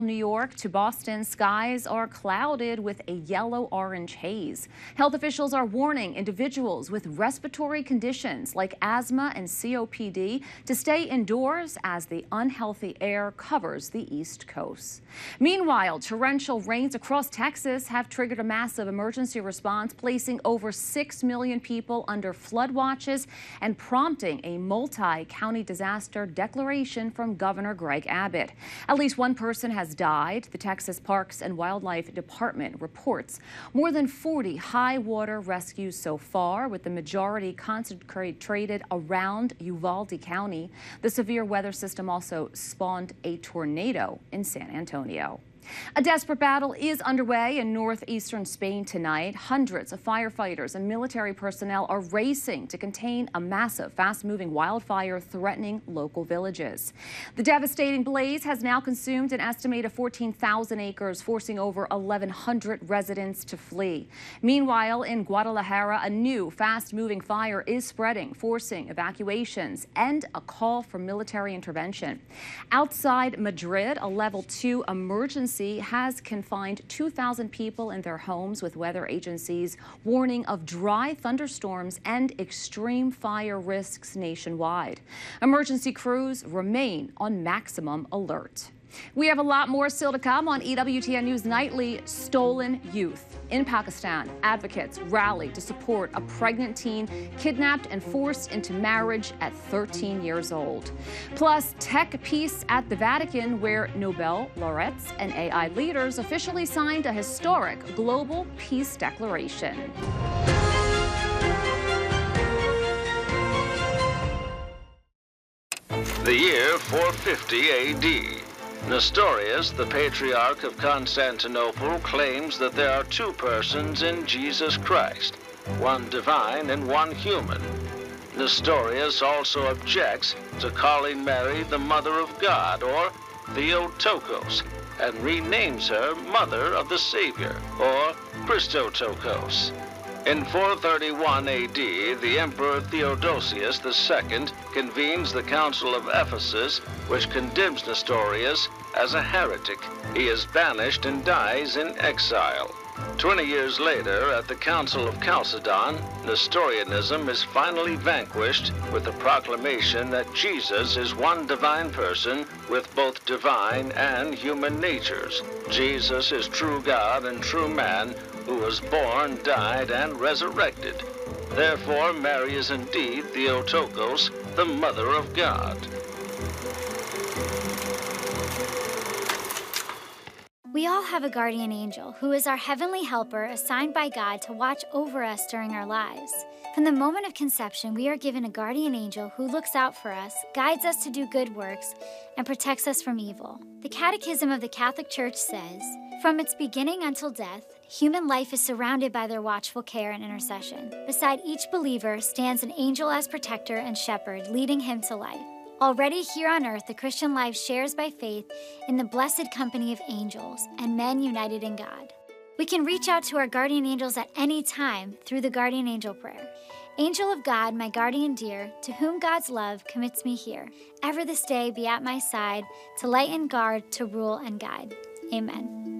New York to Boston, skies are clouded with a yellow-orange haze. Health officials are warning individuals with respiratory conditions like asthma and COPD to stay indoors as the unhealthy air covers the East Coast. Meanwhile, torrential rains across Texas have triggered a massive emergency response, placing over 6 million people under flood watches and prompting a multi-county disaster declaration from Governor Greg Abbott. At least one person has died. The Texas Parks and Wildlife Department reports more than 40 high water rescues so far, with the majority concentrated around Uvalde County. The severe weather system also spawned a tornado in San Antonio. A desperate battle is underway in northeastern Spain tonight. Hundreds of firefighters and military personnel are racing to contain a massive, fast-moving wildfire threatening local villages. The devastating blaze has now consumed an estimated 14,000 acres, forcing over 1,100 residents to flee. Meanwhile, in Guadalajara, a new fast-moving fire is spreading, forcing evacuations and a call for military intervention. Outside Madrid, a level 2 emergency has confined 2,000 people in their homes, with weather agencies warning of dry thunderstorms and extreme fire risks nationwide. Emergency crews remain on maximum alert. We have a lot more still to come on EWTN News Nightly. Stolen youth. In Pakistan, advocates rallied to support a pregnant teen kidnapped and forced into marriage at 13 years old. Plus, tech peace at the Vatican, where Nobel laureates and AI leaders officially signed a historic global peace declaration. The year 450 A.D. Nestorius, the Patriarch of Constantinople, claims that there are two persons in Jesus Christ, one divine and one human. Nestorius also objects to calling Mary the Mother of God, or Theotokos, and renames her Mother of the Savior, or Christotokos. In 431 A.D., the Emperor Theodosius II convenes the Council of Ephesus, which condemns Nestorius as a heretic. He is banished and dies in exile. 20 years later, at the Council of Chalcedon, Nestorianism is finally vanquished with the proclamation that Jesus is one divine person with both divine and human natures. Jesus is true God and true man, who was born, died, and resurrected. Therefore, Mary is indeed Theotokos, the Mother of God. We all have a guardian angel who is our heavenly helper assigned by God to watch over us during our lives. From the moment of conception, we are given a guardian angel who looks out for us, guides us to do good works, and protects us from evil. The Catechism of the Catholic Church says, "From its beginning until death, human life is surrounded by their watchful care and intercession. Beside each believer stands an angel as protector and shepherd, leading him to life. Already here on earth, the Christian life shares by faith in the blessed company of angels and men united in God." We can reach out to our guardian angels at any time through the Guardian Angel Prayer. Angel of God, my guardian dear, to whom God's love commits me here, ever this day be at my side, to light and guard, to rule and guide. Amen.